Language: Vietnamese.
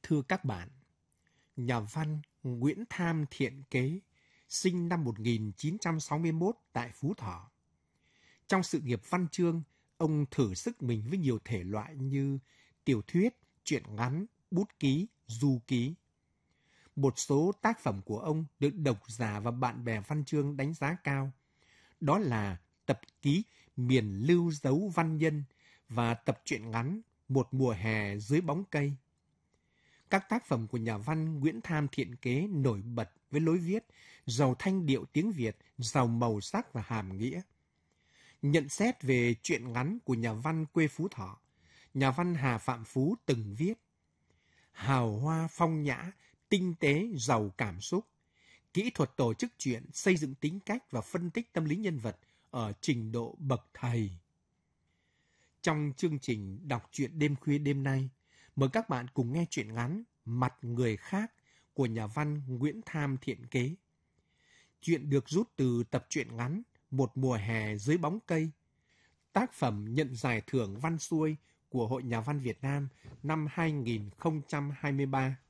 Thưa các bạn, nhà văn Nguyễn Tham Thiện Kế sinh năm 1961 tại Phú Thọ. Trong sự nghiệp văn chương, ông thử sức mình với nhiều thể loại như tiểu thuyết, truyện ngắn, bút ký, du ký. Một số tác phẩm của ông được độc giả và bạn bè văn chương đánh giá cao. Đó là tập ký Miền lưu dấu văn nhân và tập truyện ngắn Một mùa hè dưới bóng cây. Các tác phẩm của nhà văn Nguyễn Tham Thiện Kế nổi bật với lối viết giàu thanh điệu tiếng Việt, giàu màu sắc và hàm nghĩa. Nhận xét về truyện ngắn của nhà văn quê Phú Thọ, nhà văn Hà Phạm Phú từng viết: hào hoa phong nhã, tinh tế, giàu cảm xúc, kỹ thuật tổ chức truyện, xây dựng tính cách và phân tích tâm lý nhân vật ở trình độ bậc thầy. Trong chương trình đọc truyện đêm khuya đêm nay, mời các bạn cùng nghe truyện ngắn Mặt người khác của nhà văn Nguyễn Tham Thiện Kế. Truyện được rút từ tập truyện ngắn Một mùa hè dưới bóng cây, tác phẩm nhận giải thưởng văn xuôi của Hội Nhà văn Việt Nam năm 2023.